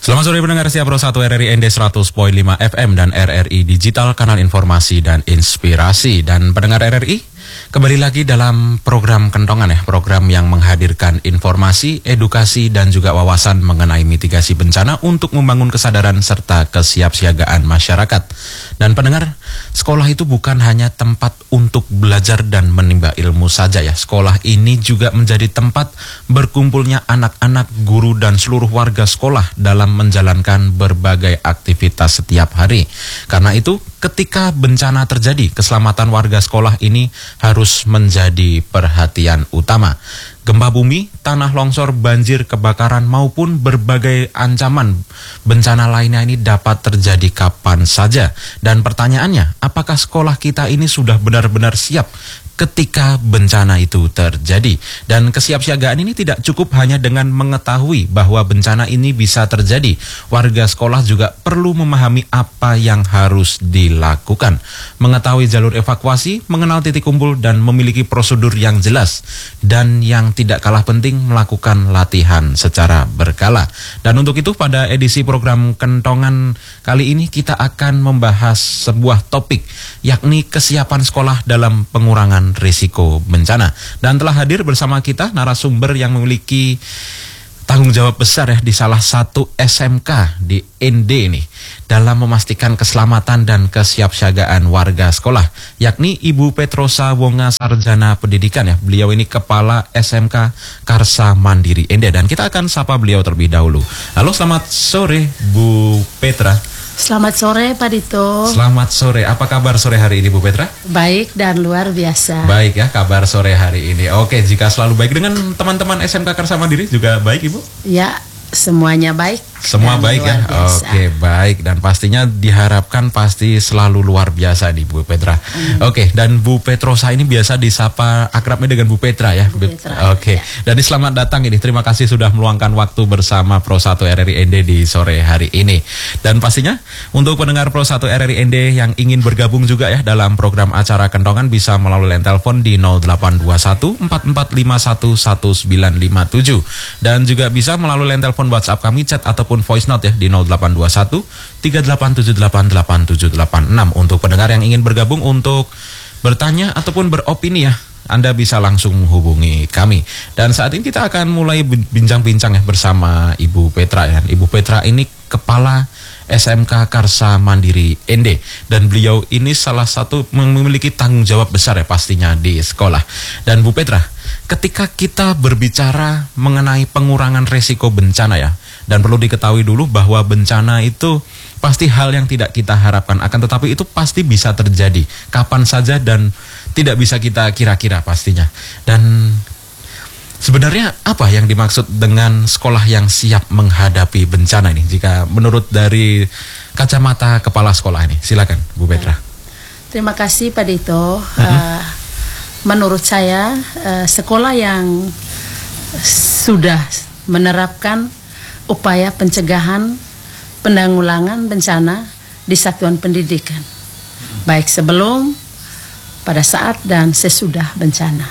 Selamat sore pendengar setia Pro 1 RRI ND 100.5 FM dan RRI Digital, kanal informasi dan inspirasi. Dan pendengar RRI, kembali lagi dalam program Kentongan ya, program yang menghadirkan informasi, edukasi dan juga wawasan mengenai mitigasi bencana untuk membangun kesadaran serta kesiapsiagaan masyarakat. Dan pendengar, sekolah itu bukan hanya tempat untuk belajar dan menimba ilmu saja ya. Sekolah ini juga menjadi tempat berkumpulnya anak-anak, guru dan seluruh warga sekolah dalam menjalankan berbagai aktivitas setiap hari. Karena itu, ketika bencana terjadi, keselamatan warga sekolah ini harus menjadi perhatian utama. Gempa bumi, tanah longsor, banjir, kebakaran maupun berbagai ancaman bencana lainnya ini dapat terjadi kapan saja. Dan pertanyaannya, apakah sekolah kita ini sudah benar-benar siap ketika bencana itu terjadi? Dan kesiapsiagaan ini tidak cukup hanya dengan mengetahui bahwa bencana ini bisa terjadi. Warga sekolah juga perlu memahami apa yang harus dilakukan, mengetahui jalur evakuasi, mengenal titik kumpul dan memiliki prosedur yang jelas. Dan yang tidak kalah penting, melakukan latihan secara berkala. Dan untuk itu pada edisi program Kentongan kali ini kita akan membahas sebuah topik, yakni kesiapan sekolah dalam pengurangan risiko bencana. Dan telah hadir bersama kita narasumber yang memiliki tanggung jawab besar ya di salah satu SMK di ND ini dalam memastikan keselamatan dan kesiapsiagaan warga sekolah, yakni Ibu Petrosa Wonga Sarjana Pendidikan ya. Beliau ini Kepala SMK Karsa Mandiri ND dan kita akan sapa beliau terlebih dahulu. Halo, selamat sore Bu Petra. Selamat sore Pak Dito. Selamat sore, apa kabar sore hari ini Bu Petra? Baik dan luar biasa. Baik ya, kabar sore hari ini. Oke, jika selalu baik dengan teman-teman SMK Karsa Mandiri juga baik Ibu? Ya, semuanya baik. Semua baik ya? Oke, baik. Dan pastinya diharapkan pasti selalu luar biasa nih Bu Petra. Oke, dan Bu Petrosa ini biasa disapa akrabnya dengan Bu Petra ya? Bu Petra. Oke, dan selamat datang ini. Terima kasih sudah meluangkan waktu bersama Pro 1 RRI ND di sore hari ini. Dan pastinya untuk pendengar Pro 1 RRI ND yang ingin bergabung juga ya dalam program acara Kentongan bisa melalui line telepon di 0821 4451 1957. Dan juga bisa melalui line telepon WhatsApp kami, chat ataupun voice note ya di 0821 38788786 untuk pendengar yang ingin bergabung untuk bertanya ataupun beropini ya. Anda bisa langsung menghubungi kami. Dan saat ini kita akan mulai bincang-bincang ya bersama Ibu Petra ya. Ibu Petra ini Kepala SMK Karsa Mandiri ND dan beliau ini salah satu memiliki tanggung jawab besar ya pastinya di sekolah. Dan Bu Petra, ketika kita berbicara mengenai pengurangan resiko bencana ya, dan perlu diketahui dulu bahwa bencana itu pasti hal yang tidak kita harapkan, akan tetapi itu pasti bisa terjadi kapan saja dan tidak bisa kita kira-kira pastinya. Dan sebenarnya apa yang dimaksud dengan sekolah yang siap menghadapi bencana ini? Jika menurut dari kacamata kepala sekolah ini, silakan Bu Petra. Terima kasih Pak Dito. Menurut saya sekolah yang sudah menerapkan upaya pencegahan penanggulangan bencana di satuan pendidikan, baik sebelum, pada saat dan sesudah bencana.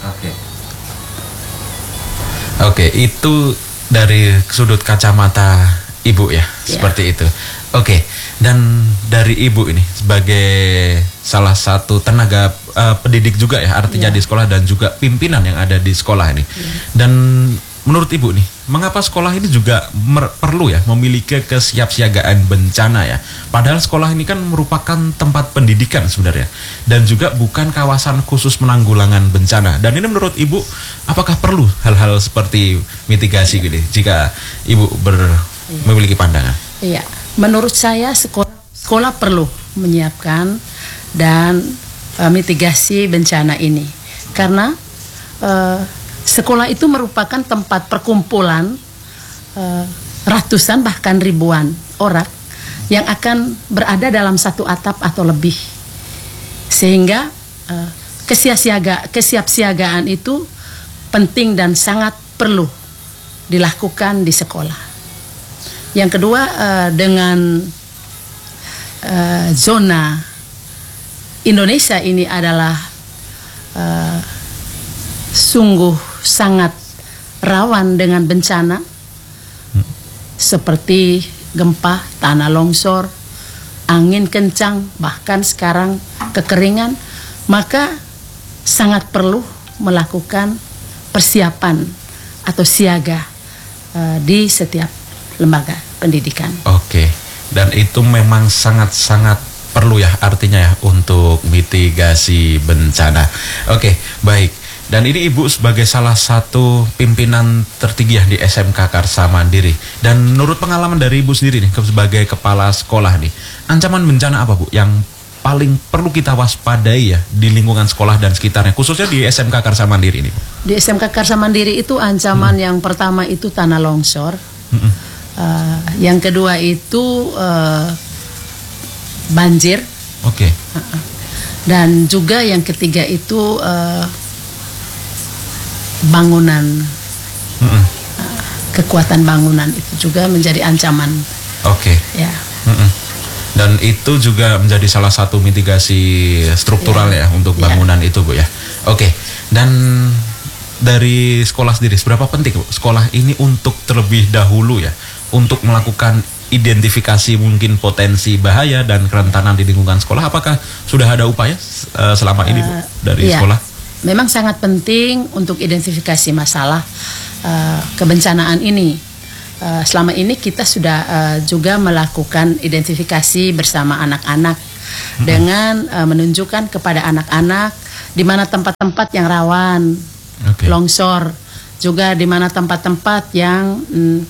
Oke, itu dari sudut kacamata Ibu ya, seperti itu. Oke, dan dari Ibu ini sebagai salah satu tenaga pendidik juga ya, artinya di sekolah dan juga pimpinan yang ada di sekolah ini. Dan menurut Ibu nih, mengapa sekolah ini juga perlu ya memiliki kesiapsiagaan bencana ya? Padahal sekolah ini kan merupakan tempat pendidikan sebenarnya dan juga bukan kawasan khusus penanggulangan bencana. Dan ini menurut Ibu, apakah perlu hal-hal seperti mitigasi gitu? Jika Ibu memiliki pandangan. Iya, menurut saya sekolah perlu menyiapkan dan mitigasi bencana ini karena sekolah itu merupakan tempat perkumpulan ratusan bahkan ribuan orang yang akan berada dalam satu atap atau lebih, sehingga kesiapsiagaan itu penting dan sangat perlu dilakukan di sekolah. Yang kedua, dengan zona Indonesia ini adalah sungguh sangat rawan dengan bencana. seperti gempa, tanah longsor, angin kencang, bahkan sekarang kekeringan, maka sangat perlu melakukan persiapan atau siaga di setiap lembaga pendidikan. Oke, dan itu memang sangat-sangat perlu ya artinya ya untuk mitigasi bencana. Oke, baik. Dan ini Ibu sebagai salah satu pimpinan tertinggi ya di SMK Karsa Mandiri. Dan menurut pengalaman dari Ibu sendiri nih sebagai kepala sekolah nih, ancaman bencana apa Bu yang paling perlu kita waspadai ya di lingkungan sekolah dan sekitarnya, khususnya di SMK Karsa Mandiri ini? Di SMK Karsa Mandiri itu ancaman yang pertama itu tanah longsor, yang kedua itu banjir, dan juga yang ketiga itu bangunan, kekuatan bangunan itu juga menjadi ancaman. Ya. Dan itu juga menjadi salah satu mitigasi struktural ya untuk bangunan itu Bu ya. Dan dari sekolah sendiri, seberapa penting Bu sekolah ini untuk terlebih dahulu ya untuk melakukan identifikasi mungkin potensi bahaya dan kerentanan di lingkungan sekolah? Apakah sudah ada upaya selama ini Bu dari sekolah? Memang sangat penting untuk identifikasi masalah kebencanaan ini. Selama ini kita sudah juga melakukan identifikasi bersama anak-anak dengan menunjukkan kepada anak-anak di mana tempat-tempat yang rawan longsor, juga di mana tempat-tempat yang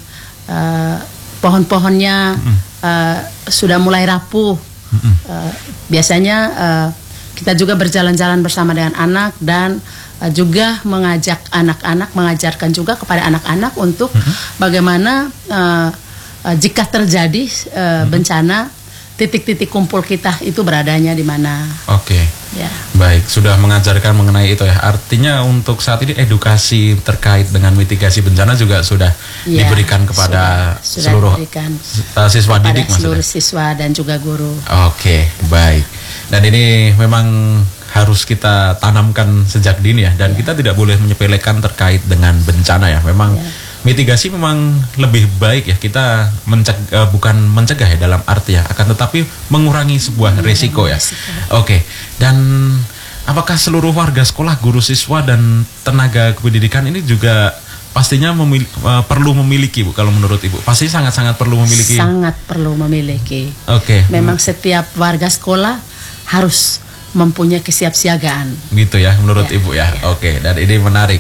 pohon-pohonnya sudah mulai rapuh. Biasanya kita juga berjalan-jalan bersama dengan anak dan juga mengajak anak-anak, mengajarkan juga kepada anak-anak untuk bagaimana jika terjadi bencana, titik-titik kumpul kita itu beradanya di mana. Ya. Baik, sudah mengajarkan mengenai itu ya. Artinya untuk saat ini edukasi terkait dengan mitigasi bencana juga sudah diberikan kepada seluruh siswa didik, seluruh siswa dan juga guru. Baik. Dan ini memang harus kita tanamkan sejak dini ya, dan kita tidak boleh menyepelekan terkait dengan bencana ya. Memang mitigasi memang lebih baik ya, kita bukan mencegah ya dalam arti ya, akan tetapi mengurangi sebuah resiko ya. Dan apakah seluruh warga sekolah, guru, siswa dan tenaga kependidikan ini juga pastinya perlu memiliki Bu, kalau menurut Ibu? Pasti sangat-sangat perlu memiliki. Sangat perlu memiliki. Memang setiap warga sekolah harus mempunyai kesiapsiagaan. Gitu ya menurut Ibu ya. Dan ini menarik.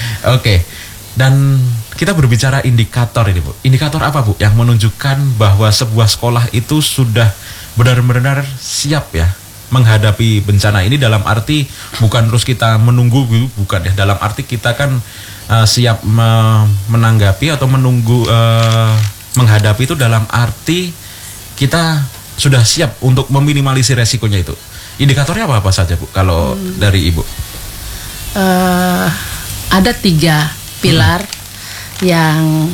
Dan kita berbicara indikator ini Bu. Indikator apa Bu yang menunjukkan bahwa sebuah sekolah itu sudah benar-benar siap ya menghadapi bencana ini, dalam arti bukan terus kita menunggu, bukan ya, dalam arti kita kan siap menanggapi atau menunggu menghadapi itu dalam arti kita sudah siap untuk meminimalisir resikonya itu. Indikatornya apa saja Bu kalau dari Ibu? Ada 3 pilar yang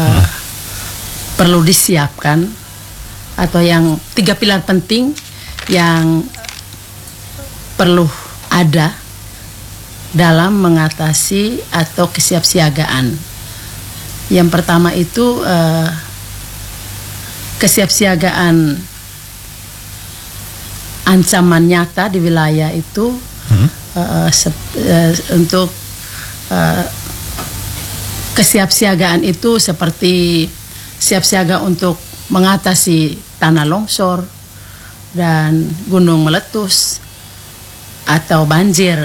perlu disiapkan, atau yang 3 pilar penting yang perlu ada dalam mengatasi atau kesiapsiagaan. Yang pertama itu kesiapsiagaan ancaman nyata di wilayah itu, untuk kesiapsiagaan itu seperti siap siaga untuk mengatasi tanah longsor dan gunung meletus atau banjir.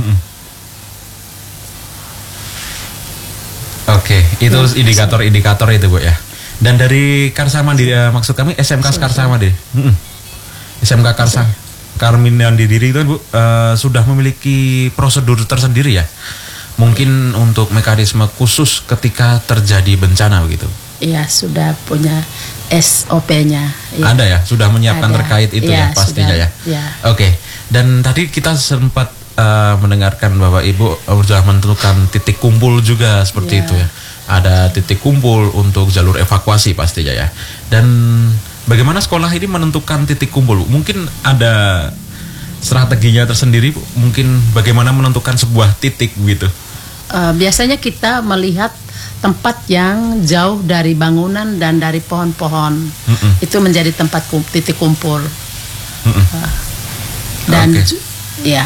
Itu indikator-indikator itu Bu ya. Dan dari Karsa Mandiri, maksud kami SMK Karsa Mandiri. SMK Karsa Mandiri itu Bu sudah memiliki prosedur tersendiri ya. Mungkin untuk mekanisme khusus ketika terjadi bencana begitu. Iya, sudah punya SOP-nya. Ya. Ada ya, sudah menyiapkan terkait itu ya pastinya sudah, ya. Dan tadi kita sempat mendengarkan bahwa Ibu sudah menentukan titik kumpul juga seperti itu ya. Ada titik kumpul untuk jalur evakuasi pastinya ya. Dan bagaimana sekolah ini menentukan titik kumpul? Mungkin ada strateginya tersendiri Bu? Mungkin bagaimana menentukan sebuah titik begitu? Biasanya kita melihat tempat yang jauh dari bangunan dan dari pohon-pohon. Itu menjadi tempat titik kumpul. Dan ya,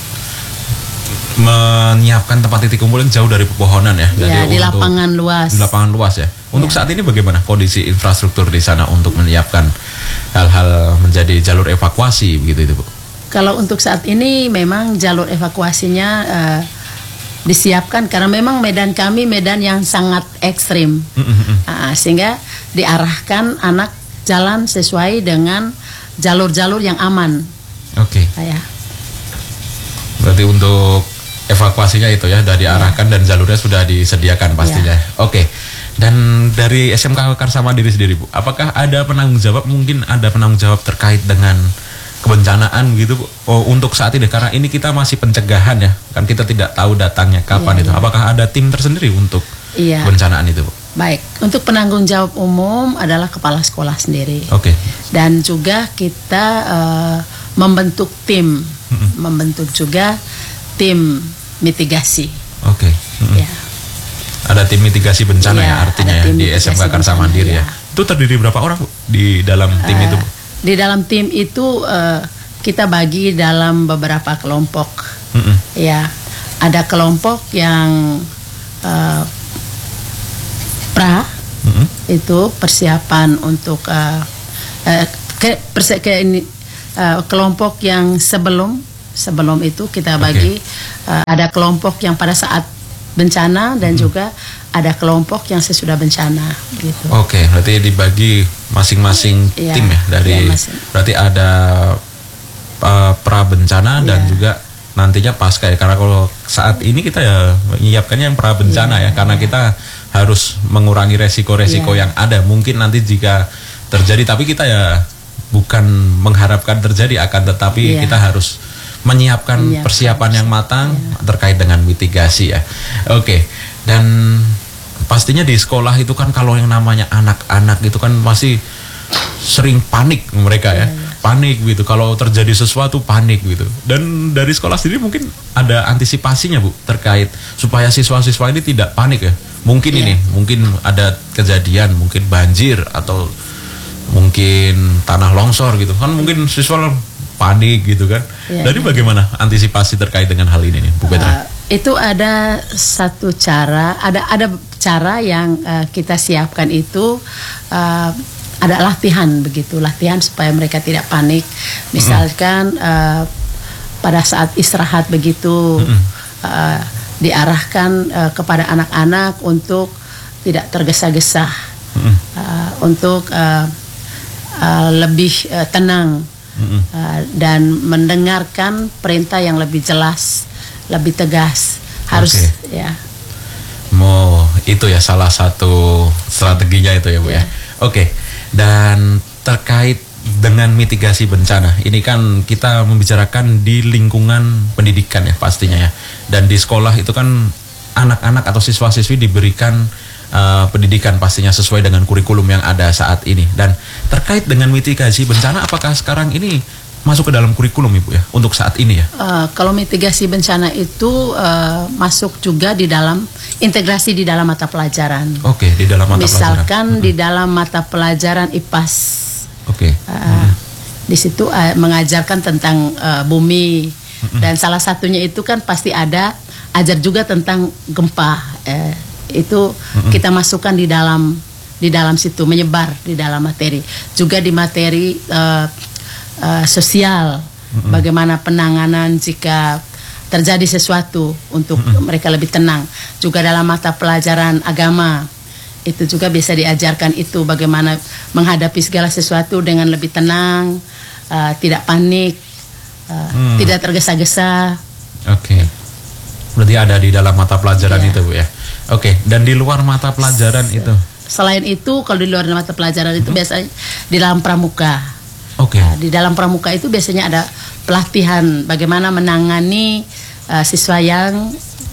menyiapkan tempat titik kumpul yang jauh dari pepohonan ya. Ya, di lapangan luas. Di lapangan luas ya. Untuk saat ini bagaimana kondisi infrastruktur di sana untuk menyiapkan hal-hal menjadi jalur evakuasi begitu itu, Bu? Kalau untuk saat ini memang jalur evakuasinya disiapkan karena memang medan kami medan yang sangat ekstrim. Sehingga diarahkan anak jalan sesuai dengan jalur-jalur yang aman. Oke. Ya. Berarti untuk evakuasinya itu ya sudah diarahkan dan jalurnya sudah disediakan pastinya. Oke. Dan dari SMK Karsa Mandiri sendiri, Bu, apakah ada penanggung jawab, mungkin ada penanggung jawab terkait dengan kebencanaan gitu, Bu? Oh, untuk saat ini karena ini kita masih pencegahan ya, kan kita tidak tahu datangnya kapan itu. Apakah ada tim tersendiri untuk kebencanaan itu, Bu? Baik, untuk penanggung jawab umum adalah kepala sekolah sendiri. Oke. Dan juga kita membentuk tim, membentuk juga tim mitigasi. Oke. Ya. Ada tim mitigasi bencana ya artinya ya, di SMK Karsa Mandiri ya. Itu terdiri berapa orang, Bu, di dalam tim itu, Bu? Di dalam tim itu kita bagi dalam beberapa kelompok. Ya, ada kelompok yang itu persiapan untuk kelompok yang sebelum itu kita bagi. Ada kelompok yang pada saat bencana dan juga ada kelompok yang sesudah bencana gitu. Oke, berarti dibagi masing-masing tim ya dari berarti ada pra bencana dan juga nantinya pasca ya, karena kalau saat ini kita ya menyiapkannya yang pra bencana ya karena kita harus mengurangi resiko-resiko yang ada. Mungkin nanti jika terjadi, tapi kita ya bukan mengharapkan terjadi, akan tetapi kita harus menyiapkan persiapan yang matang terkait dengan mitigasi ya. Oke. Dan pastinya di sekolah itu kan kalau yang namanya anak-anak itu kan pasti sering panik mereka ya. Panik gitu. Kalau terjadi sesuatu panik gitu. Dan dari sekolah sendiri mungkin ada antisipasinya, Bu, terkait supaya siswa-siswa ini tidak panik ya. Mungkin ini, mungkin ada kejadian, mungkin banjir atau mungkin tanah longsor gitu. Kan mungkin siswa panik gitu kan. Jadi bagaimana antisipasi terkait dengan hal ini nih, Bu Petra? Itu ada satu cara, ada cara yang kita siapkan itu ada latihan begitu, latihan supaya mereka tidak panik. Misalkan pada saat istirahat begitu diarahkan kepada anak-anak untuk tidak tergesa-gesa, untuk lebih tenang. Dan mendengarkan perintah yang lebih jelas, lebih tegas. Harus ya. Itu ya salah satu strateginya itu ya, Bu ya. Oke. Dan terkait dengan mitigasi bencana, ini kan kita membicarakan di lingkungan pendidikan ya pastinya ya. Dan di sekolah itu kan anak-anak atau siswa-siswi diberikan pendidikan pastinya sesuai dengan kurikulum yang ada saat ini. Dan terkait dengan mitigasi bencana, apakah sekarang ini masuk ke dalam kurikulum, Ibu ya, untuk saat ini ya? Kalau mitigasi bencana itu masuk juga di dalam integrasi di dalam mata pelajaran. Oke, di dalam mata pelajaran. Misalkan di dalam mata pelajaran IPAS. Oke. Di situ mengajarkan tentang bumi dan salah satunya itu kan pasti ada ajar juga tentang gempa. Itu kita masukkan di dalam situ, menyebar di dalam materi, juga di materi sosial, bagaimana penanganan jika terjadi sesuatu untuk mereka lebih tenang. Juga dalam mata pelajaran agama itu juga bisa diajarkan itu bagaimana menghadapi segala sesuatu dengan lebih tenang, tidak panik, tidak tergesa-gesa. Oke. Berarti ada di dalam mata pelajaran itu, Bu ya. Oke, dan di luar mata pelajaran itu? Selain itu, kalau di luar mata pelajaran itu biasanya di dalam pramuka. Oke. Di dalam pramuka itu biasanya ada pelatihan bagaimana menangani siswa yang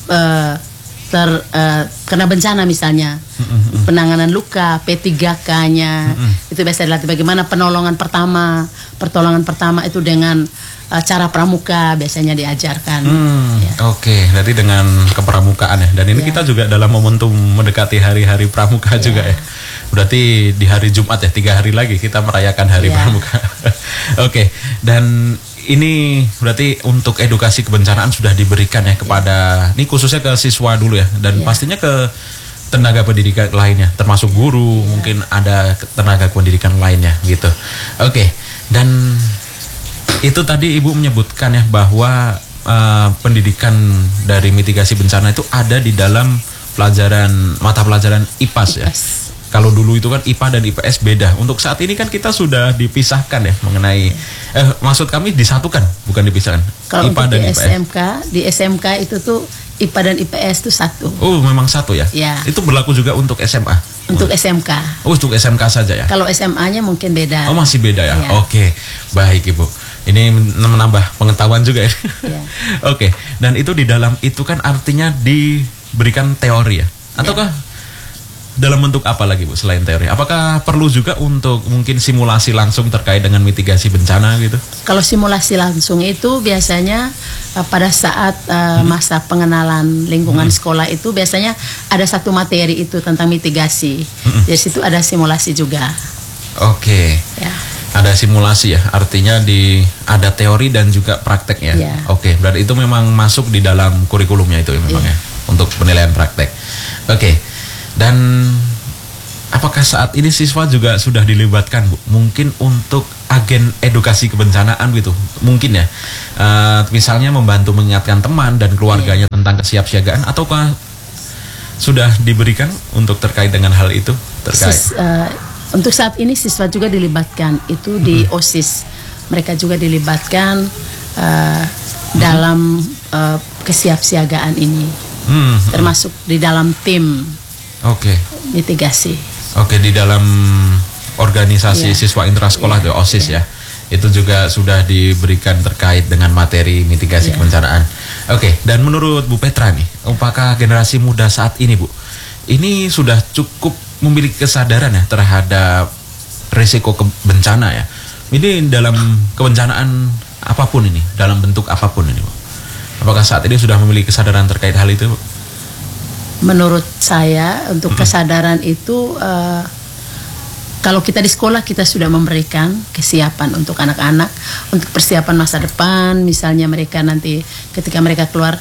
kena bencana misalnya. Penanganan luka, P3K-nya. Itu biasa dilatih bagaimana pertolongan pertama itu dengan cara pramuka biasanya diajarkan. Ya. Oke, berarti dengan kepramukaan ya. Dan ini kita juga dalam momentum mendekati hari-hari pramuka juga ya. Berarti di hari Jumat ya, 3 hari lagi kita merayakan hari pramuka. Oke, dan ini berarti untuk edukasi kebencanaan sudah diberikan ya kepada, ini khususnya ke siswa dulu ya. Dan pastinya ke tenaga pendidikan lainnya, termasuk guru, mungkin ada tenaga pendidikan lainnya gitu. Oke, dan itu tadi Ibu menyebutkan ya bahwa pendidikan dari mitigasi bencana itu ada di dalam mata pelajaran IPAS ya. Kalau dulu itu kan IPA dan IPS beda. Untuk saat ini kan kita sudah dipisahkan ya mengenai maksud kami disatukan, bukan dipisahkan. Kalau IPA untuk dan di IPS. di SMK itu tuh IPA dan IPS itu satu. Oh, memang satu ya? Ya. Itu berlaku juga untuk SMA? Untuk SMK. Oh, untuk SMK saja ya? Kalau SMA-nya mungkin beda. Oh, masih beda ya? Ya. Oke, baik Ibu. Ini menambah pengetahuan juga ya? Ya. Oke, dan itu di dalam itu kan artinya diberikan teori ya? Ataukah dalam bentuk apa lagi Bu selain teori? Apakah perlu juga untuk mungkin simulasi langsung terkait dengan mitigasi bencana gitu? Kalau simulasi langsung itu biasanya pada saat masa pengenalan lingkungan sekolah itu biasanya ada satu materi itu tentang mitigasi. Di situ ada simulasi juga. Oke. Ya. Ada simulasi ya, artinya ada teori dan juga prakteknya. Ya. Oke, berarti itu memang masuk di dalam kurikulumnya itu ya memang ya, untuk penilaian praktek. Oke. Dan apakah saat ini siswa juga sudah dilibatkan Bu? Mungkin untuk agen edukasi kebencanaan gitu, mungkin ya. Misalnya membantu mengingatkan teman dan keluarganya tentang kesiapsiagaan, ataukah sudah diberikan untuk terkait dengan hal itu? Untuk saat ini siswa juga dilibatkan itu di OSIS. Mereka juga dilibatkan dalam kesiapsiagaan ini, termasuk di dalam tim. Oke. Mitigasi. Oke, di dalam organisasi siswa intrasekolah itu OSIS ya. Itu juga sudah diberikan terkait dengan materi mitigasi kebencanaan. Oke, dan menurut Bu Petra nih, apakah generasi muda saat ini Bu, ini sudah cukup memiliki kesadaran ya terhadap risiko bencana ya? Ini dalam kebencanaan apapun ini, dalam bentuk apapun ini Bu. Apakah saat ini sudah memiliki kesadaran terkait hal itu Bu? Menurut saya untuk kesadaran itu kalau kita di sekolah kita sudah memberikan kesiapan untuk anak-anak untuk persiapan masa depan, misalnya mereka nanti ketika mereka keluar.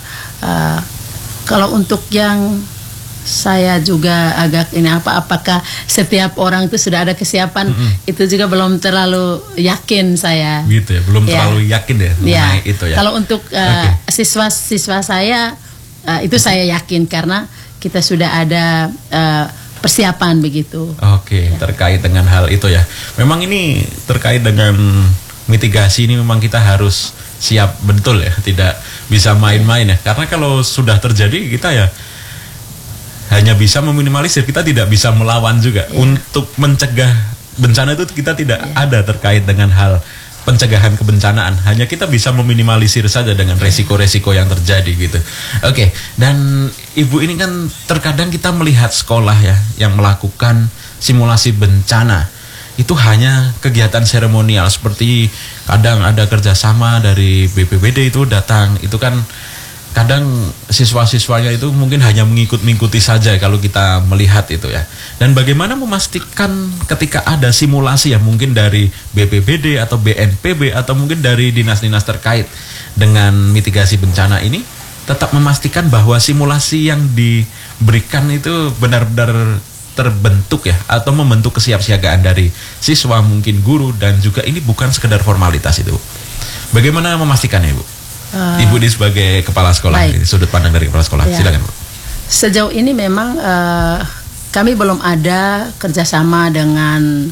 Kalau untuk yang saya juga agak apakah setiap orang itu sudah ada kesiapan, itu juga belum terlalu yakin saya. Gitu ya, belum terlalu yakin ya mengenai itu ya. Kalau untuk siswa-siswa saya itu saya yakin karena kita sudah ada persiapan begitu. Oke, terkait dengan hal itu ya. Memang ini terkait dengan mitigasi ini memang kita harus siap betul ya, tidak bisa main-main ya. Karena kalau sudah terjadi kita ya hanya bisa meminimalisir, kita tidak bisa melawan juga. Untuk mencegah bencana itu kita tidak ada terkait dengan hal pencegahan kebencanaan, hanya kita bisa meminimalisir saja dengan resiko-resiko yang terjadi gitu. Oke, dan Ibu ini kan terkadang kita melihat sekolah ya yang melakukan simulasi bencana itu hanya kegiatan seremonial, seperti kadang ada kerjasama dari BPBD itu datang, itu kan kadang siswa-siswanya itu mungkin hanya mengikuti saja kalau kita melihat itu ya. Dan bagaimana memastikan ketika ada simulasi ya mungkin dari BPBD atau BNPB atau mungkin dari dinas-dinas terkait dengan mitigasi bencana ini tetap memastikan bahwa simulasi yang diberikan itu benar-benar terbentuk ya, atau membentuk kesiapsiagaan dari siswa, mungkin guru, dan juga ini bukan sekedar formalitas itu. Bagaimana memastikannya Ibu? Ibu ini sebagai kepala sekolah, sudut pandang dari kepala sekolah, silakan Bu. Sejauh ini memang kami belum ada kerjasama dengan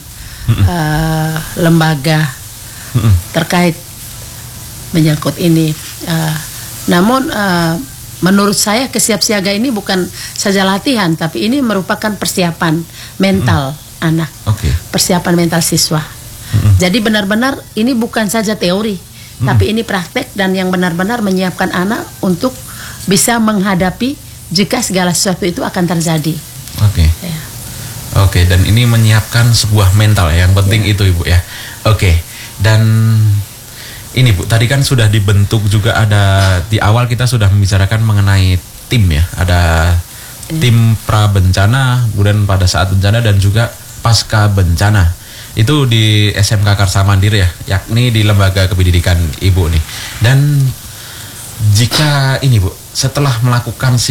lembaga terkait menyangkut ini. Namun menurut saya kesiapsiaga ini bukan saja latihan, tapi ini merupakan persiapan mental anak, persiapan mental siswa. Jadi benar-benar ini bukan saja teori, tapi ini praktek dan yang benar-benar menyiapkan anak untuk bisa menghadapi jika segala sesuatu itu akan terjadi. Oke, dan ini menyiapkan sebuah mental ya, yang penting itu Ibu ya. Oke, dan ini Bu, tadi kan sudah dibentuk juga, ada di awal kita sudah membicarakan mengenai tim ya, ada tim pra bencana, kemudian pada saat bencana dan juga pasca bencana. Itu di SMK Karsa Mandiri ya, yakni di Lembaga Kependidikan Ibu nih. Dan jika ini Bu, setelah melakukan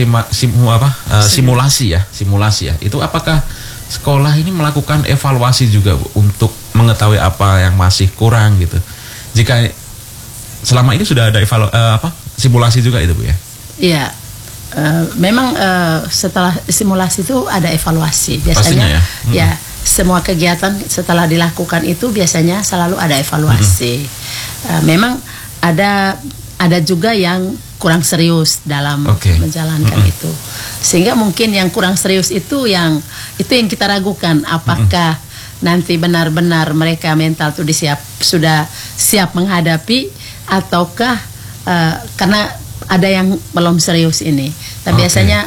simulasi ya, itu apakah sekolah ini melakukan evaluasi juga Bu untuk mengetahui apa yang masih kurang gitu? Jika selama ini sudah ada simulasi juga itu Bu ya? Iya. Memang setelah simulasi itu ada evaluasi biasanya. Pastinya, ya semua kegiatan setelah dilakukan itu biasanya selalu ada evaluasi. Memang ada juga yang kurang serius dalam menjalankan itu, sehingga mungkin yang kurang serius itu yang kita ragukan apakah nanti benar-benar mereka mental tuh sudah siap menghadapi, ataukah karena ada yang belum serius ini. Tapi biasanya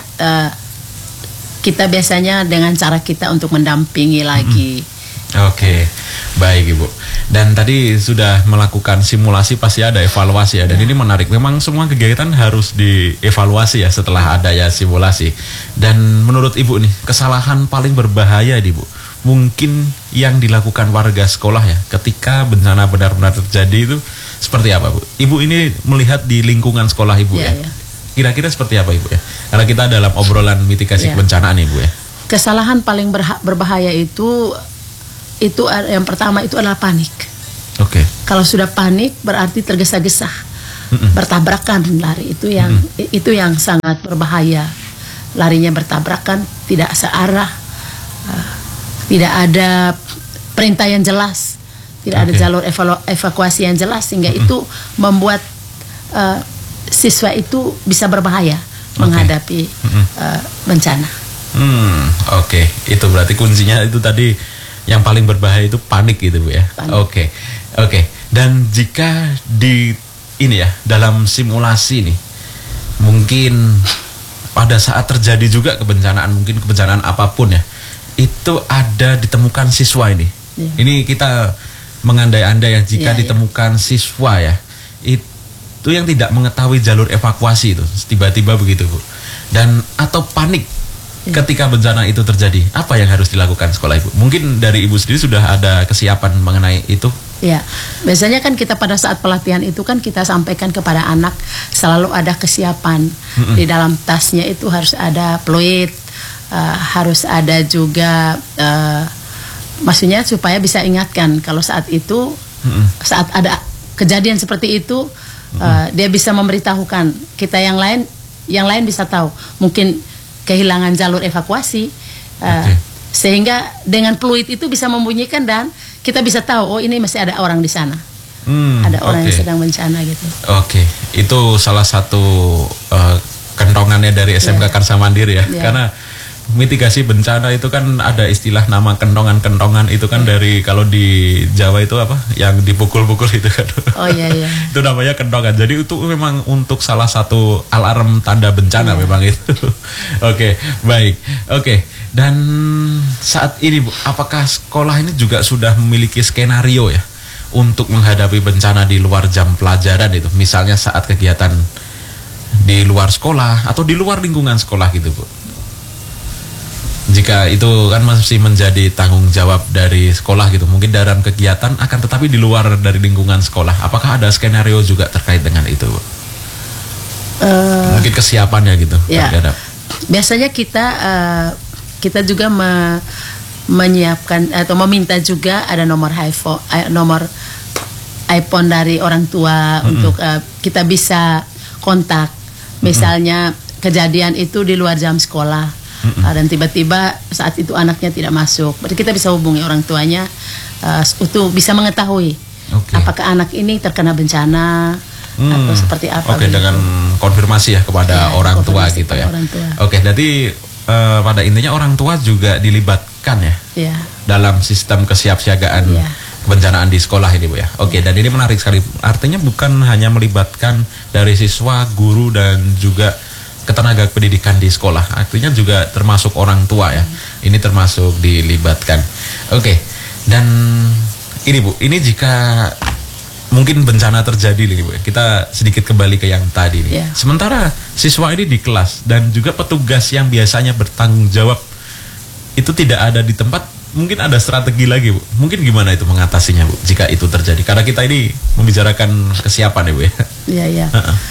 kita biasanya dengan cara kita untuk mendampingi lagi. Oke, baik Ibu. Dan tadi sudah melakukan simulasi, pasti ada evaluasi ya. Dan ini menarik. Memang semua kegiatan harus dievaluasi ya setelah ada ya simulasi. Dan menurut Ibu nih, kesalahan paling berbahaya nih Bu, mungkin yang dilakukan warga sekolah ya ketika bencana benar-benar terjadi itu seperti apa Bu? Ibu ini melihat di lingkungan sekolah Ibu ya. Kira-kira seperti apa Ibu ya? Karena kita dalam obrolan mitigasi kebencanaan Ibu ya. Kesalahan paling berbahaya itu yang pertama itu adalah panik. Kalau sudah panik berarti tergesa-gesa, bertabrakan lari, itu yang sangat berbahaya. Larinya bertabrakan, tidak searah, tidak ada perintah yang jelas, tidak ada jalur evakuasi yang jelas, sehingga itu membuat siswa itu bisa berbahaya menghadapi bencana. Itu berarti kuncinya itu tadi, yang paling berbahaya itu panik gitu Bu ya. Oke. Dan jika dalam simulasi nih, mungkin pada saat terjadi juga kebencanaan apapun ya, itu ada ditemukan siswa ini. Ini kita mengandai-andai ya, jika ditemukan siswa ya, itu yang tidak mengetahui jalur evakuasi itu, tiba-tiba begitu Bu. Dan atau panik ketika bencana itu terjadi, apa yang harus dilakukan sekolah Ibu? Mungkin dari Ibu sendiri sudah ada kesiapan mengenai itu? Ya, biasanya kan kita pada saat pelatihan itu kan kita sampaikan kepada anak selalu ada kesiapan. Di dalam tasnya itu harus ada fluid, harus ada juga maksudnya supaya bisa ingatkan kalau saat itu saat ada kejadian seperti itu, dia bisa memberitahukan kita, yang lain bisa tahu mungkin kehilangan jalur evakuasi, sehingga dengan fluid itu bisa membunyikan dan kita bisa tahu, oh ini masih ada orang di sana, ada orang yang sedang bencana gitu. Itu salah satu kentongannya dari SMK Karsa Mandiri ya. Karena mitigasi bencana itu kan ada istilah nama kentongan itu kan dari, kalau di Jawa itu apa yang dipukul-pukul itu kan. Itu namanya kentongan. Jadi itu memang untuk salah satu alarm tanda bencana memang itu. Baik. Dan saat ini Bu, apakah sekolah ini juga sudah memiliki skenario ya untuk menghadapi bencana di luar jam pelajaran itu, misalnya saat kegiatan di luar sekolah atau di luar lingkungan sekolah gitu Bu? Jika itu kan masih menjadi tanggung jawab dari sekolah gitu, mungkin dalam kegiatan akan tetapi di luar dari lingkungan sekolah, apakah ada skenario juga terkait dengan itu Bu? Mungkin kesiapannya gitu terhadap. Biasanya kita juga menyiapkan atau meminta juga ada nomor iPhone dari orang tua untuk kita bisa kontak. Misalnya kejadian itu di luar jam sekolah, dan tiba-tiba saat itu anaknya tidak masuk, berarti kita bisa hubungi orang tuanya untuk bisa mengetahui apakah anak ini terkena bencana atau seperti apa. Dengan konfirmasi ya kepada orang tua gitu ya. Jadi pada intinya orang tua juga dilibatkan ya dalam sistem kesiapsiagaan kebencanaan di sekolah ini Bu ya. Dan ini menarik sekali. Artinya bukan hanya melibatkan dari siswa, guru dan juga ketenaga pendidikan di sekolah, artinya juga termasuk orang tua ya. Ini termasuk dilibatkan. Dan ini Bu, ini jika mungkin bencana terjadi nih Bu. Kita sedikit kembali ke yang tadi nih. Sementara siswa ini di kelas dan juga petugas yang biasanya bertanggung jawab itu tidak ada di tempat, mungkin ada strategi lagi Bu. Mungkin gimana itu mengatasinya Bu jika itu terjadi? Karena kita ini membicarakan kesiapan ya Bu ya. Iya.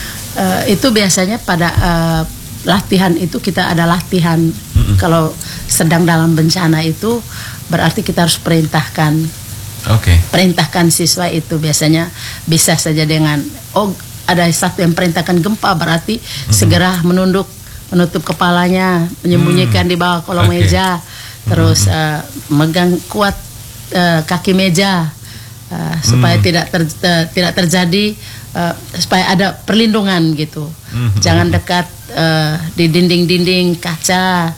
Itu biasanya pada latihan itu kita ada latihan. Kalau sedang dalam bencana itu berarti kita harus perintahkan. Perintahkan siswa itu biasanya bisa saja dengan ada satu yang perintahkan gempa berarti segera menutup kepalanya, menyembunyikan di bawah kolong meja, terus megang kuat kaki meja supaya tidak terjadi, supaya ada perlindungan gitu. Jangan dekat di dinding-dinding kaca,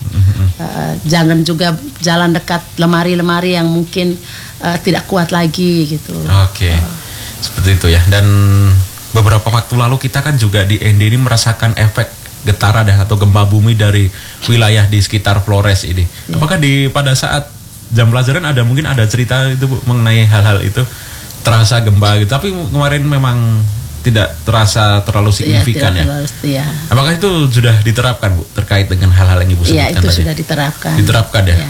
jangan juga jalan dekat lemari-lemari yang mungkin tidak kuat lagi gitu. Seperti itu ya. Dan beberapa waktu lalu kita kan juga di ND ini merasakan efek getaran atau gempa bumi dari wilayah di sekitar Flores ini. Apakah pada saat jam pelajaran mungkin ada cerita itu Bu, mengenai hal-hal itu, terasa gempa gitu, tapi kemarin memang tidak terasa terlalu signifikan ya? Apakah itu sudah diterapkan Bu terkait dengan hal-hal yang Ibu sebutkan tadi? Iya, itu sudah diterapkan. Diterapkan ya?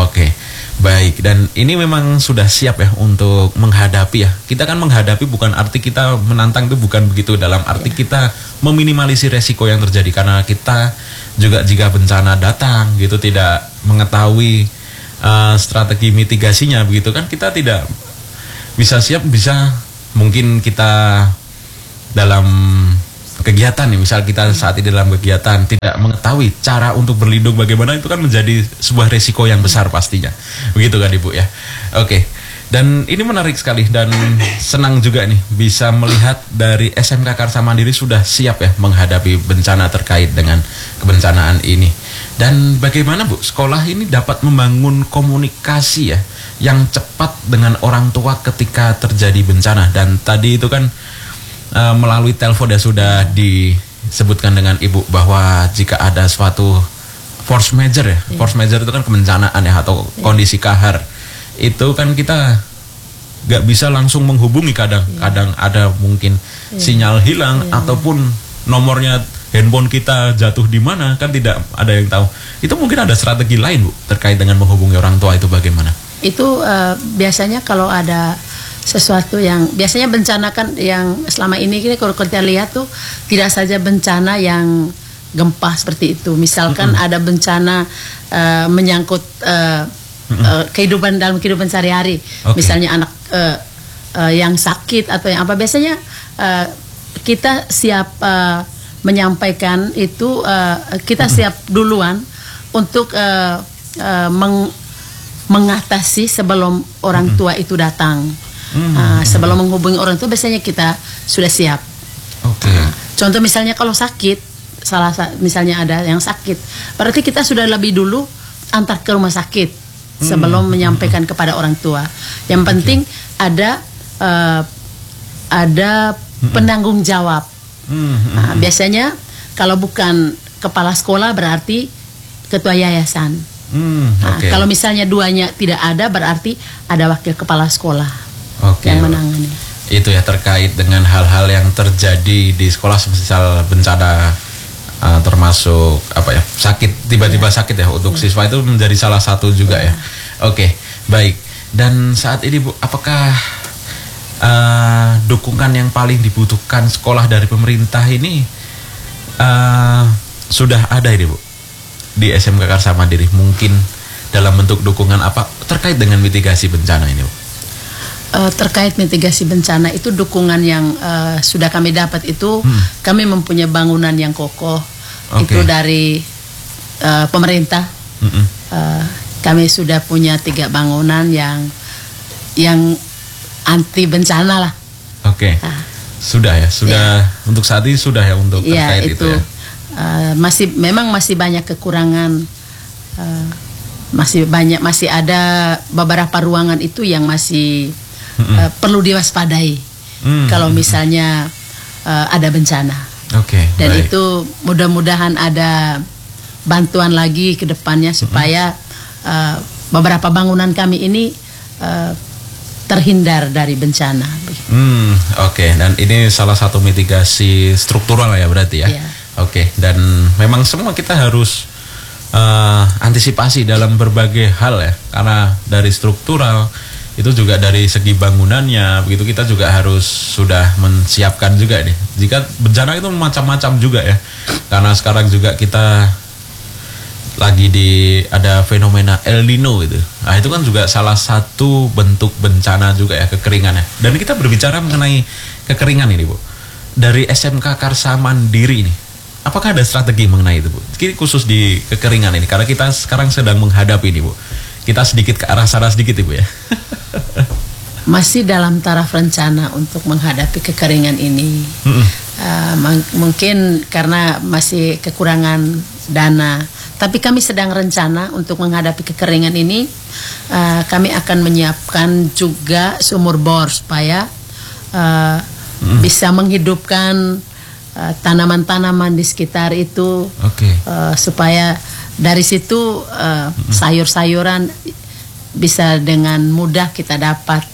Baik, dan ini memang sudah siap ya untuk menghadapi ya. Kita kan menghadapi bukan arti kita menantang, itu bukan begitu, dalam arti kita meminimalisir resiko yang terjadi, karena kita juga jika bencana datang gitu tidak mengetahui strategi mitigasinya begitu kan, kita tidak bisa siap, bisa mungkin kita dalam kegiatan nih, misal kita saat ini dalam kegiatan tidak mengetahui cara untuk berlindung bagaimana, itu kan menjadi sebuah resiko yang besar pastinya, begitu kan Ibu ya. Dan ini menarik sekali dan senang juga nih bisa melihat dari SMK Karsa Mandiri sudah siap ya menghadapi bencana terkait dengan kebencanaan ini. Dan bagaimana Bu sekolah ini dapat membangun komunikasi ya yang cepat dengan orang tua ketika terjadi bencana. Dan tadi itu kan melalui telepon ya sudah disebutkan dengan Ibu bahwa jika ada suatu force major ya, force major itu kan kebencanaan ya atau kondisi kahar, itu kan kita nggak bisa langsung menghubungi, kadang ada mungkin sinyal hilang ataupun nomornya handphone kita jatuh di mana, kan tidak ada yang tahu. Itu mungkin ada strategi lain Bu terkait dengan menghubungi orang tua itu bagaimana? Itu biasanya kalau ada sesuatu yang biasanya bencana kan yang selama ini kalau kita lihat tuh tidak saja bencana yang gempa seperti itu. Misalkan ada bencana menyangkut kehidupan dalam kehidupan sehari-hari. Misalnya anak yang sakit atau yang apa, biasanya kita siap menyampaikan itu, kita siap duluan untuk mengatasi sebelum orang tua itu datang. Sebelum menghubungi orang tua biasanya kita sudah siap. Contoh misalnya kalau sakit, misalnya ada yang sakit, berarti kita sudah lebih dulu antar ke rumah sakit sebelum menyampaikan kepada orang tua. Yang penting ada penanggung jawab. Biasanya kalau bukan kepala sekolah berarti ketua yayasan. Kalau misalnya duanya tidak ada berarti ada wakil kepala sekolah yang menangani. Itu ya terkait dengan hal-hal yang terjadi di sekolah, misal bencana termasuk apa ya, sakit, tiba-tiba sakit ya untuk siswa, itu menjadi salah satu juga ya. Baik. Dan saat ini Bu, apakah dukungan yang paling dibutuhkan sekolah dari pemerintah ini sudah ada ini Bu di SMK Karsa Mandiri? Mungkin dalam bentuk dukungan apa terkait dengan mitigasi bencana ini Bu? Terkait mitigasi bencana itu dukungan yang sudah kami dapat itu, kami mempunyai bangunan yang kokoh. Itu dari pemerintah. Kami sudah punya 3 bangunan yang anti bencana lah. Sudah ya, untuk saat ini sudah ya untuk terkait itu ya. Memang masih banyak kekurangan, masih ada beberapa ruangan itu yang masih perlu diwaspadai kalau misalnya ada bencana. Dan itu mudah-mudahan ada bantuan lagi ke depannya supaya beberapa bangunan kami ini terhindar dari bencana. Oke. Dan ini salah satu mitigasi struktural ya berarti ya. Ya. Oke. Dan memang semua kita harus antisipasi dalam berbagai hal ya, karena dari struktural itu juga dari segi bangunannya begitu kita juga harus sudah menyiapkan juga nih. Jika bencana itu macam-macam juga ya, karena sekarang juga kita lagi ada fenomena El Nino itu. Nah itu kan juga salah satu bentuk bencana juga ya, kekeringannya. Dan kita berbicara mengenai kekeringan ini Bu, dari SMK Karsa Mandiri ini, apakah ada strategi mengenai itu Bu? Ini khusus di kekeringan ini, karena kita sekarang sedang menghadapi ini Bu. Kita sedikit ke arah sana sedikit Ibu ya. Masih dalam taraf rencana untuk menghadapi kekeringan ini. Mungkin karena masih kekurangan dana, tapi kami sedang rencana untuk menghadapi kekeringan ini. Kami akan menyiapkan juga sumur bor supaya bisa menghidupkan tanaman-tanaman di sekitar itu. Supaya dari situ sayur-sayuran bisa dengan mudah kita dapat.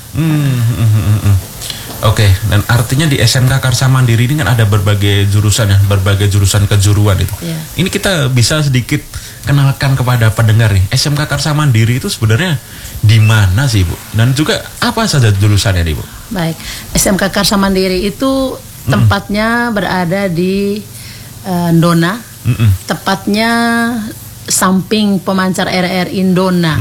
Dan artinya di SMK Karsa Mandiri ini kan ada berbagai jurusan ya, berbagai jurusan kejuruan itu. Ini kita bisa sedikit kenalkan kepada pendengar nih, SMK Karsa Mandiri itu sebenarnya di mana sih Bu? Dan juga apa saja jurusannya nih Bu? Baik, SMK Karsa Mandiri itu tempatnya berada di Ndona. Tepatnya samping pemancar RRI Ndona,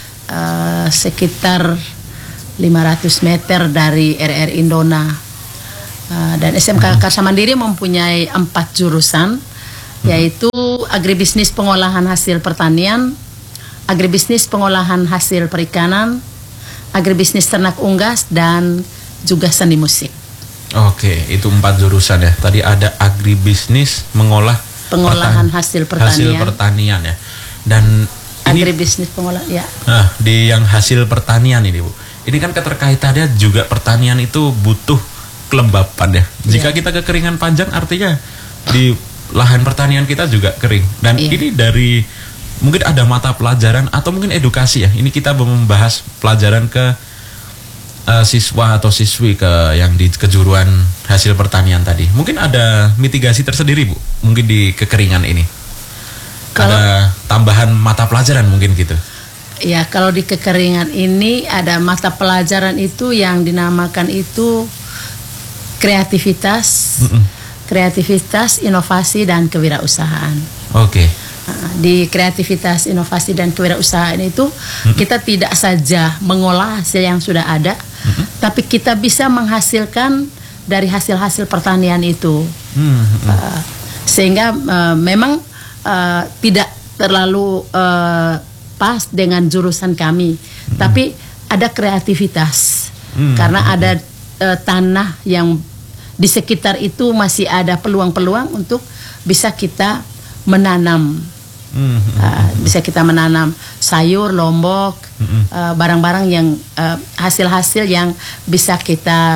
sekitar 500 meter dari RRI Ndona. Dan SMK Karsa Mandiri mempunyai 4 jurusan, yaitu agribisnis pengolahan hasil pertanian, agribisnis pengolahan hasil perikanan, agribisnis ternak unggas, dan juga seni musik. Oke, itu 4 jurusan ya. Tadi ada agribisnis pengolahan hasil pertanian ya. Dan agribisnis pengolahan ya. Nah, di yang hasil pertanian ini Bu, ini kan keterkaitannya juga pertanian itu butuh kelembapan ya. Jika kita kekeringan panjang artinya di lahan pertanian kita juga kering. Dan ini dari mungkin ada mata pelajaran atau mungkin edukasi ya. Ini kita membahas pelajaran ke siswa atau siswi yang di kejuruan hasil pertanian tadi. Mungkin ada mitigasi tersendiri Bu, mungkin di kekeringan ini. Ada tambahan mata pelajaran mungkin gitu. Ya, kalau di kekeringan ini ada mata pelajaran itu yang dinamakan itu kreativitas, inovasi dan kewirausahaan. Di kreativitas, inovasi dan kewirausahaan itu kita tidak saja mengolah hasil yang sudah ada, tapi kita bisa menghasilkan dari hasil-hasil pertanian itu. Sehingga memang tidak terlalu pas dengan jurusan kami, tapi ada kreativitas karena ada tanah yang di sekitar itu masih ada peluang-peluang untuk bisa kita menanam. Bisa kita menanam sayur, lombok, barang-barang yang hasil-hasil yang bisa kita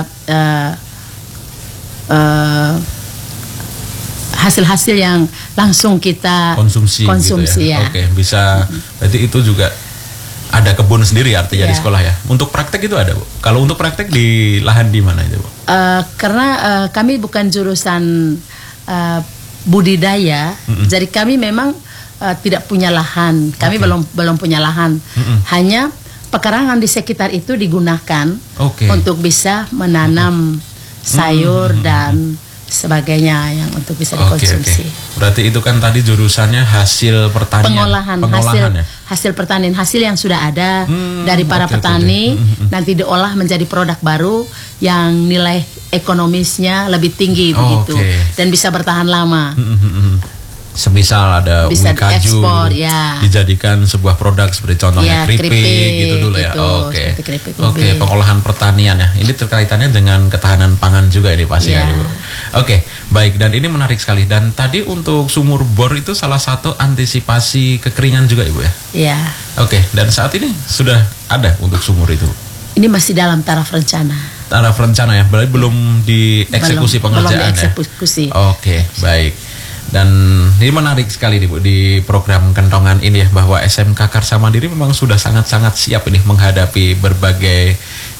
hasil-hasil yang langsung kita konsumsi gitu ya. Bisa. Berarti itu juga ada kebun sendiri artinya di sekolah ya. Untuk praktek itu ada Bu? Kalau untuk praktek di lahan di mana itu Bu? Karena kami bukan jurusan budidaya, jadi kami memang tidak punya lahan. Kami belum punya lahan. Hanya pekarangan di sekitar itu digunakan untuk bisa menanam sayur dan sebagainya yang untuk bisa dikonsumsi. Berarti itu kan tadi jurusannya hasil pertanian. Pengolahan hasil pertanian, hasil yang sudah ada dari para petani nanti diolah menjadi produk baru yang nilai ekonomisnya lebih tinggi begitu dan bisa bertahan lama. Semisal ada ubi kaju ekspor, dijadikan sebuah produk seperti contohnya keripik gitu dulu ya. Oke, pengolahan pertanian ya. Ini terkaitannya dengan ketahanan pangan juga ini pasti ya. Oke, baik, dan ini menarik sekali. Dan tadi untuk sumur bor itu salah satu antisipasi kekeringan juga Ibu ya. Iya. Oke, dan saat ini sudah ada untuk sumur itu. Ini masih dalam taraf rencana. Taraf rencana ya, berarti belum dieksekusi pengerjaan ya. Oke, baik. Dan ini menarik sekali nih Bu, di program Kentongan ini ya, bahwa SMK Karsa Mandiri memang sudah sangat-sangat siap ini menghadapi berbagai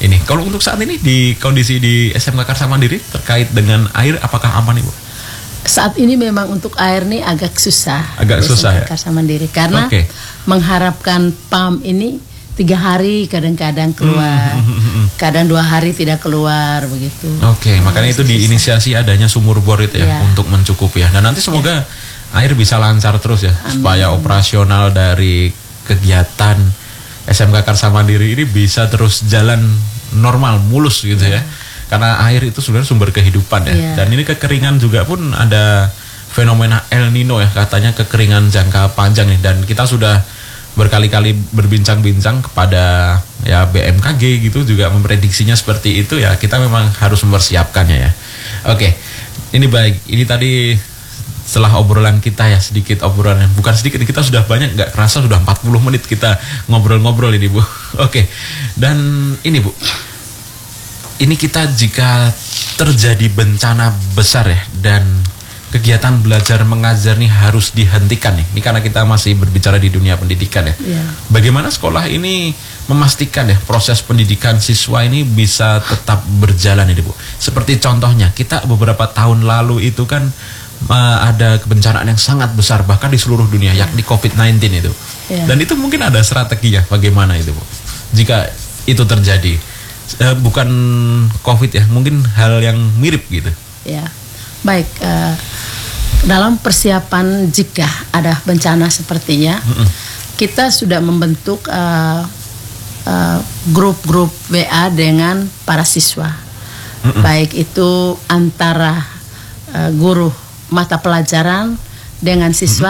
ini. Kalau untuk saat ini di kondisi di SMK Karsa Mandiri terkait dengan air, apakah aman Ibu? Saat ini memang untuk air nih agak susah. Agak susah ya. Karsa Mandiri karena mengharapkan PAM ini 3 hari kadang-kadang keluar, kadang 2 hari tidak keluar begitu. Makanya itu diinisiasi adanya sumur bor itu ya, untuk mencukupi ya. Dan nanti semoga air bisa lancar terus ya, supaya operasional dari kegiatan SMK Karsa Mandiri ini bisa terus jalan normal, mulus gitu ya. Karena air itu sebenarnya sumber kehidupan ya. Dan ini kekeringan juga pun ada fenomena El Nino ya, katanya kekeringan jangka panjang nih. Dan kita sudah berkali-kali berbincang-bincang kepada ya BMKG gitu, juga memprediksinya seperti itu ya. Kita memang harus mempersiapkannya ya. Ini baik. Ini tadi setelah obrolan kita ya, sedikit obrolan, bukan sedikit, kita sudah banyak, nggak kerasa sudah 40 menit kita ngobrol-ngobrol ini Bu. Dan ini Bu, ini kita jika terjadi bencana besar ya, dan kegiatan belajar mengajar nih harus dihentikan nih. Ini karena kita masih berbicara di dunia pendidikan ya. Bagaimana sekolah ini memastikan ya proses pendidikan siswa ini bisa tetap berjalan ini Bu? Seperti contohnya, kita beberapa tahun lalu itu kan ada kebencanaan yang sangat besar bahkan di seluruh dunia, yakni COVID-19 itu. Dan itu mungkin ada strategi ya, bagaimana itu Bu jika itu terjadi, bukan COVID ya, mungkin hal yang mirip gitu ya. Baik, dalam persiapan jika ada bencana sepertinya, kita sudah membentuk grup-grup WA dengan para siswa, baik itu antara guru mata pelajaran dengan siswa